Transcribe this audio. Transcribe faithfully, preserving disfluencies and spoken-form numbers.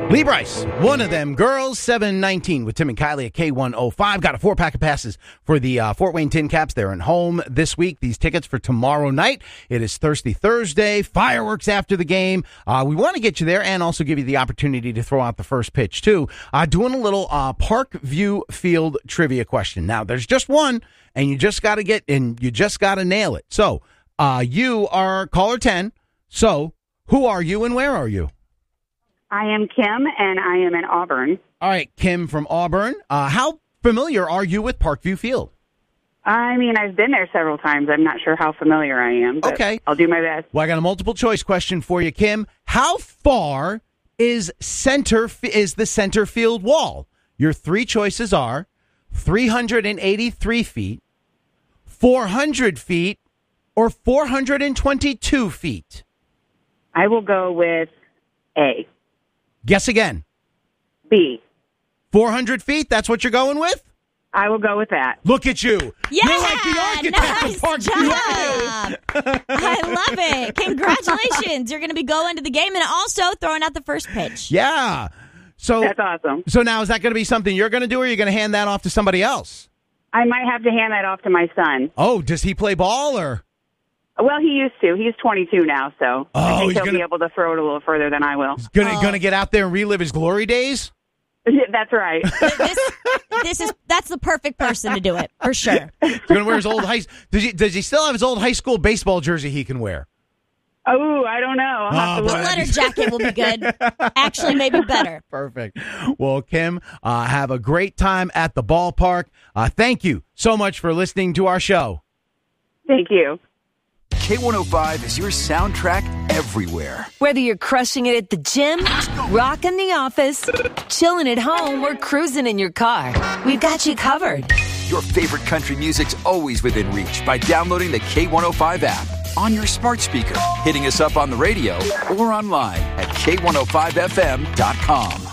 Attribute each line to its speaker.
Speaker 1: Lee Bryce, one of them girls, seven nineteen with Tim and Kylie at K one oh five. Got a four-pack of passes for the uh, Fort Wayne Tin Caps. They're at home this week. These tickets for tomorrow night. It is Thirsty Thursday, fireworks after the game. Uh, we want to get you there and also give you the opportunity to throw out the first pitch, too. Uh, doing a little uh, Parkview Field trivia question. Now, there's just one, and you just got to get, and you just got to nail it. So, uh, you are caller ten. So, who are you and where are you?
Speaker 2: I am Kim, and I am in Auburn.
Speaker 1: All right, Kim from Auburn. Uh, how familiar are you with Parkview Field?
Speaker 2: I mean, I've been there several times. I'm not sure how familiar I am, but
Speaker 1: okay.
Speaker 2: I'll do my best.
Speaker 1: Well, I got a multiple choice question for you, Kim. How far is center is the center field wall? Your three choices are three hundred eighty-three feet, four hundred feet, or four hundred twenty-two feet.
Speaker 2: I will go with A.
Speaker 1: Guess again.
Speaker 2: B.
Speaker 1: four hundred feet, that's what you're going with?
Speaker 2: I will go with that.
Speaker 1: Look at you.
Speaker 3: Yeah,
Speaker 1: you're like the architect
Speaker 3: nice
Speaker 1: of Parkview.
Speaker 3: job. I love it. Congratulations. You're going to be going to the game and also throwing out the first pitch.
Speaker 1: Yeah. So
Speaker 2: That's awesome.
Speaker 1: So now is that going to be something you're going to do, or are you going to hand that off to somebody else?
Speaker 2: I might have to hand that off to my son.
Speaker 1: Oh, does he play ball or?
Speaker 2: Well, he used to. He's twenty-two now, so
Speaker 1: Oh,
Speaker 2: I think
Speaker 1: he's
Speaker 2: he'll
Speaker 1: gonna-
Speaker 2: be able to throw it a little further than I will.
Speaker 1: Gonna
Speaker 3: Oh.
Speaker 1: gonna get out there and relive his glory days?
Speaker 2: That's right.
Speaker 3: This, this is that's the perfect person to do it, for sure.
Speaker 1: He's gonna wear his old high. Does he? Does he still have his old high school baseball jersey he can wear?
Speaker 2: Oh, I don't know. I'll have
Speaker 1: Oh,
Speaker 2: to
Speaker 3: The
Speaker 1: boy.
Speaker 2: look.
Speaker 3: letter jacket will be good. Actually, maybe better.
Speaker 1: Perfect. Well, Kim, uh, have a great time at the ballpark. Uh, thank you so much for listening to our show.
Speaker 2: Thank you.
Speaker 4: K one oh five is your soundtrack everywhere.
Speaker 5: Whether you're crushing it at the gym, rocking the office, chilling at home, or cruising in your car, we've got you covered.
Speaker 4: Your favorite country music's always within reach by downloading the K one oh five app on your smart speaker, hitting us up on the radio, or online at K one oh five F M dot com.